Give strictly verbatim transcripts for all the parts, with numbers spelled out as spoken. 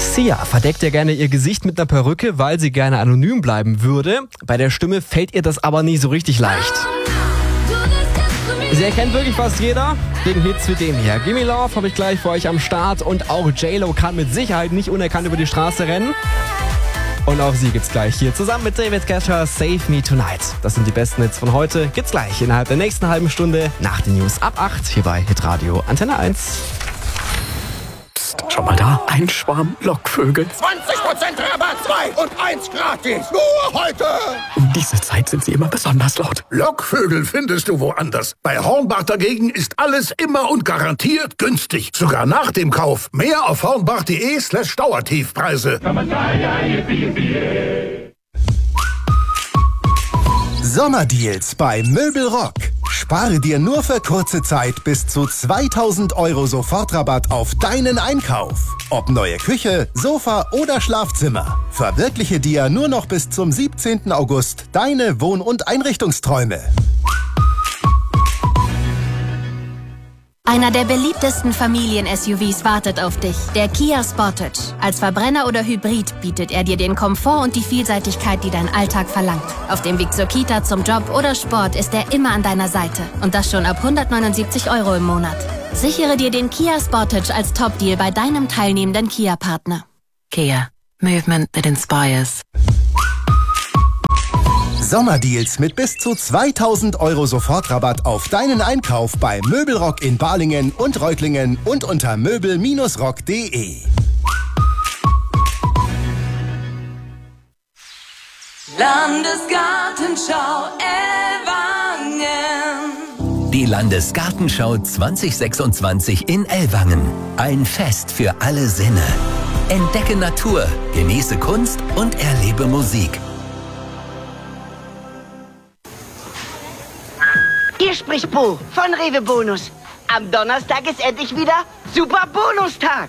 Sia verdeckt ja gerne ihr Gesicht mit einer Perücke, weil sie gerne anonym bleiben würde. Bei der Stimme fällt ihr das aber nie so richtig leicht. Sie erkennt wirklich fast jeder, wegen Hits wie dem hier. Gimme Love habe ich gleich für euch am Start und auch J-Lo kann mit Sicherheit nicht unerkannt über die Straße rennen. Und auch sie gibt's gleich hier zusammen mit David Guetta, Save Me Tonight. Das sind die besten Hits von heute. Gibt's gleich innerhalb der nächsten halben Stunde nach den News ab acht hier bei Hitradio Antenne eins. Psst, schau mal da, ein Schwarm Lockvögel. zwanzig Prozent Rabatt, zwei und eins gratis. Nur heute. Um diese Zeit sind sie immer besonders laut. Lockvögel findest du woanders. Bei Hornbach dagegen ist alles immer und garantiert günstig. Sogar nach dem Kauf. Mehr auf hornbach.de slash Dauertiefpreise. Sommerdeals bei Möbelrock. Spare dir nur für kurze Zeit bis zu zweitausend Euro Sofortrabatt auf deinen Einkauf. Ob neue Küche, Sofa oder Schlafzimmer. Verwirkliche dir nur noch bis zum siebzehnten August deine Wohn- und Einrichtungsträume. Einer der beliebtesten Familien-S U Vs wartet auf dich, der Kia Sportage. Als Verbrenner oder Hybrid bietet er dir den Komfort und die Vielseitigkeit, die dein Alltag verlangt. Auf dem Weg zur Kita, zum Job oder Sport ist er immer an deiner Seite. Und das schon ab hundertneunundsiebzig Euro im Monat. Sichere dir den Kia Sportage als Top-Deal bei deinem teilnehmenden Kia-Partner. Kia. Movement that inspires. Sommerdeals mit bis zu zweitausend Euro Sofortrabatt auf deinen Einkauf bei Möbelrock in Balingen und Reutlingen und unter möbel Bindestrich rock punkt de. Landesgartenschau Ellwangen. Die Landesgartenschau zwanzig sechsundzwanzig in Ellwangen. Ein Fest für alle Sinne. Entdecke Natur, genieße Kunst und erlebe Musik. Hier spricht Bo von Rewe Bonus. Am Donnerstag ist endlich wieder Super Bonustag.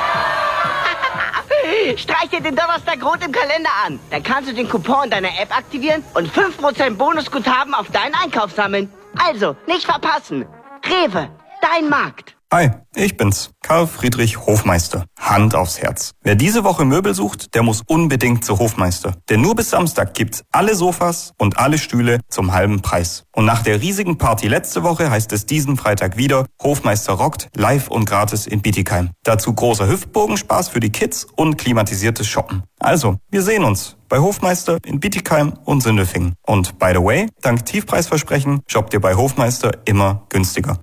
Streich dir den Donnerstag rot im Kalender an. Dann kannst du den Coupon in deiner App aktivieren und fünf Prozent Bonusguthaben auf deinen Einkauf sammeln. Also, nicht verpassen. Rewe, dein Markt. Hi, ich bin's, Karl Friedrich Hofmeister. Hand aufs Herz. Wer diese Woche Möbel sucht, der muss unbedingt zu Hofmeister. Denn nur bis Samstag gibt's alle Sofas und alle Stühle zum halben Preis. Und nach der riesigen Party letzte Woche heißt es diesen Freitag wieder, Hofmeister rockt, live und gratis in Bietigheim. Dazu großer Hüftbogenspaß für die Kids und klimatisiertes Shoppen. Also, wir sehen uns bei Hofmeister in Bietigheim und Sindelfingen. Und by the way, dank Tiefpreisversprechen shoppt ihr bei Hofmeister immer günstiger.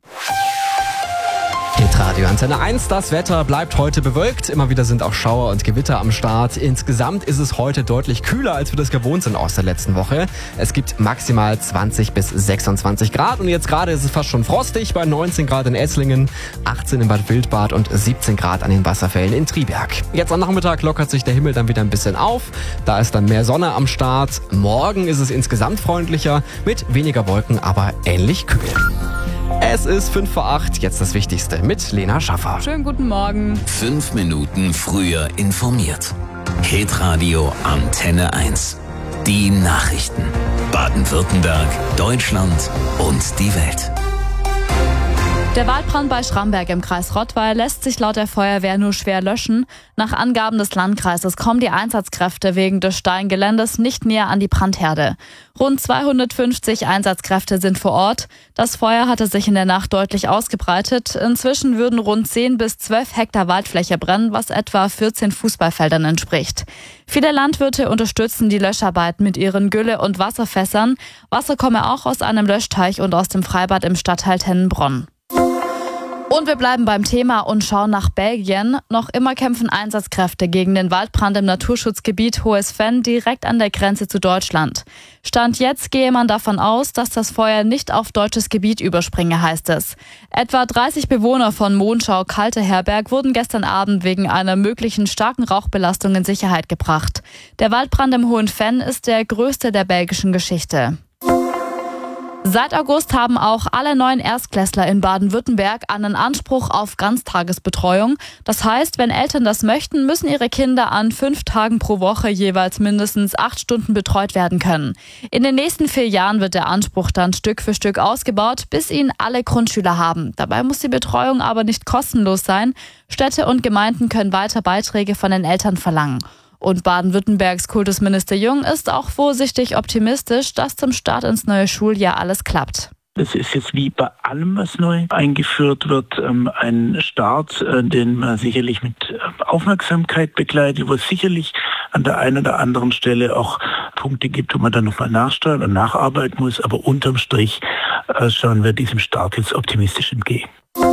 Hitradio Antenne eins, das Wetter bleibt heute bewölkt. Immer wieder sind auch Schauer und Gewitter am Start. Insgesamt ist es heute deutlich kühler, als wir das gewohnt sind aus der letzten Woche. Es gibt maximal zwanzig bis sechsundzwanzig Grad und jetzt gerade ist es fast schon frostig bei neunzehn Grad in Esslingen, achtzehn in Bad Wildbad und siebzehn Grad an den Wasserfällen in Triberg. Jetzt am Nachmittag lockert sich der Himmel dann wieder ein bisschen auf. Da ist dann mehr Sonne am Start. Morgen ist es insgesamt freundlicher mit weniger Wolken, aber ähnlich kühl. Es ist fünf vor acht, jetzt das Wichtigste mit Lena Schaffer. Schönen guten Morgen. Fünf Minuten früher informiert. Hitradio Antenne eins. Die Nachrichten. Baden-Württemberg, Deutschland und die Welt. Der Waldbrand bei Schramberg im Kreis Rottweil lässt sich laut der Feuerwehr nur schwer löschen. Nach Angaben des Landkreises kommen die Einsatzkräfte wegen des steilen Geländes nicht näher an die Brandherde. Rund zweihundertfünfzig Einsatzkräfte sind vor Ort. Das Feuer hatte sich in der Nacht deutlich ausgebreitet. Inzwischen würden rund zehn bis zwölf Hektar Waldfläche brennen, was etwa vierzehn Fußballfeldern entspricht. Viele Landwirte unterstützen die Löscharbeiten mit ihren Gülle- und Wasserfässern. Wasser komme auch aus einem Löschteich und aus dem Freibad im Stadtteil Tennenbronn. Und wir bleiben beim Thema und schauen nach Belgien. Noch immer kämpfen Einsatzkräfte gegen den Waldbrand im Naturschutzgebiet Hohes Venn direkt an der Grenze zu Deutschland. Stand jetzt gehe man davon aus, dass das Feuer nicht auf deutsches Gebiet überspringe, heißt es. Etwa dreißig Bewohner von Monschau Kalte Herberg wurden gestern Abend wegen einer möglichen starken Rauchbelastung in Sicherheit gebracht. Der Waldbrand im Hohen Venn ist der größte der belgischen Geschichte. Seit August haben auch alle neuen Erstklässler in Baden-Württemberg einen Anspruch auf Ganztagesbetreuung. Das heißt, wenn Eltern das möchten, müssen ihre Kinder an fünf Tagen pro Woche jeweils mindestens acht Stunden betreut werden können. In den nächsten vier Jahren wird der Anspruch dann Stück für Stück ausgebaut, bis ihn alle Grundschüler haben. Dabei muss die Betreuung aber nicht kostenlos sein. Städte und Gemeinden können weiter Beiträge von den Eltern verlangen. Und Baden-Württembergs Kultusminister Jung ist auch vorsichtig optimistisch, dass zum Start ins neue Schuljahr alles klappt. Es ist jetzt wie bei allem, was neu eingeführt wird, ein Start, den man sicherlich mit Aufmerksamkeit begleitet, wo es sicherlich an der einen oder anderen Stelle auch Punkte gibt, wo man dann nochmal nachsteuern und nacharbeiten muss. Aber unterm Strich schauen wir diesem Start jetzt optimistisch entgegen.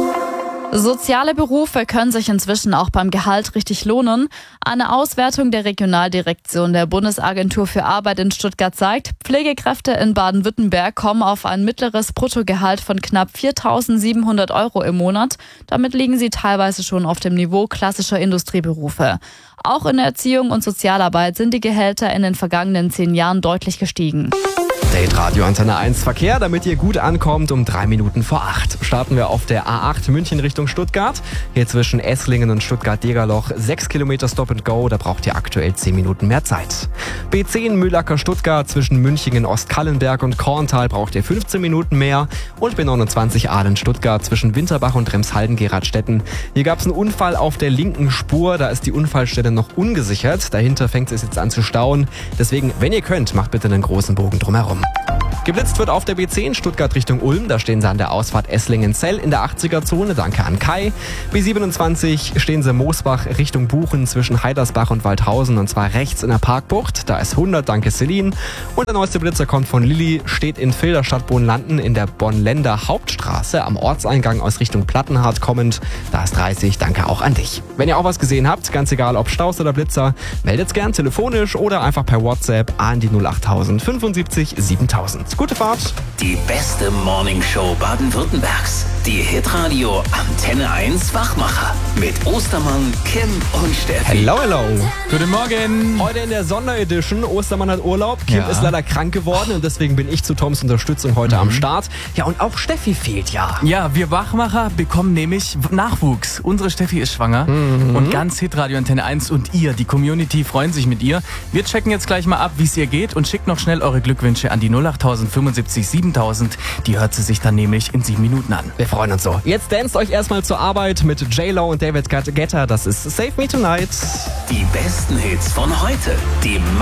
Soziale Berufe können sich inzwischen auch beim Gehalt richtig lohnen. Eine Auswertung der Regionaldirektion der Bundesagentur für Arbeit in Stuttgart zeigt, Pflegekräfte in Baden-Württemberg kommen auf ein mittleres Bruttogehalt von knapp viertausendsiebenhundert Euro im Monat. Damit liegen sie teilweise schon auf dem Niveau klassischer Industrieberufe. Auch in der Erziehung und Sozialarbeit sind die Gehälter in den vergangenen zehn Jahren deutlich gestiegen. Date Radio Antenne eins Verkehr, damit ihr gut ankommt, um drei Minuten vor acht. Starten wir auf der A acht München Richtung Stuttgart. Hier zwischen Esslingen und Stuttgart-Degerloch sechs Kilometer Stop and Go, da braucht ihr aktuell zehn Minuten mehr Zeit. B zehn Mühlacker Stuttgart zwischen Münchingen Ostkallenberg und Korntal braucht ihr fünfzehn Minuten mehr. Und B neunundzwanzig Ahlen Stuttgart zwischen Winterbach und Remshalden-Geradstetten. Hier gab es einen Unfall auf der linken Spur, da ist die Unfallstelle noch ungesichert. Dahinter fängt es jetzt an zu stauen. Deswegen, wenn ihr könnt, macht bitte einen großen Bogen drumherum. Geblitzt wird auf der B zehn Stuttgart Richtung Ulm. Da stehen sie an der Ausfahrt Esslingen-Zell in der achtziger-Zone. Danke an Kai. B siebenundzwanzig stehen sie Moosbach Richtung Buchen zwischen Heidersbach und Waldhausen. Und zwar rechts in der Parkbucht. Da ist hundert. Danke Celine. Und der neueste Blitzer kommt von Lilly. Steht in Filderstadt-Bohnlanden in der Bonn-Länder Hauptstraße am Ortseingang aus Richtung Plattenhardt kommend. Da ist dreißig. Danke auch an dich. Wenn ihr auch was gesehen habt, ganz egal ob Staus oder Blitzer, meldet's gern telefonisch oder einfach per WhatsApp an die null achttausend fünfundsiebzig siebentausend. Gute Fahrt. Die beste Morningshow Baden-Württembergs. Die Hitradio Antenne eins Wachmacher. Mit Ostermann, Kim und Steffi. Hello, hello. Guten Morgen. Heute in der Sonderedition. Ostermann hat Urlaub. Kim Ja. ist leider krank geworden und deswegen bin ich zu Toms Unterstützung heute mhm. am Start. Ja, und auch Steffi fehlt ja. Ja, wir Wachmacher bekommen nämlich Nachwuchs. Unsere Steffi ist schwanger Mhm. und ganz Hitradio Antenne eins und ihr, die Community, freuen sich mit ihr. Wir checken jetzt gleich mal ab, wie es ihr geht und schickt noch schnell eure Glückwünsche an die null achttausend fünfundsiebzig siebentausend. Die hört sie sich dann nämlich in sieben Minuten an. Wir freuen uns so. Jetzt danst euch erstmal zur Arbeit mit J-Lo und David Guetta. Das ist Save Me Tonight. Die besten Hits von heute. Die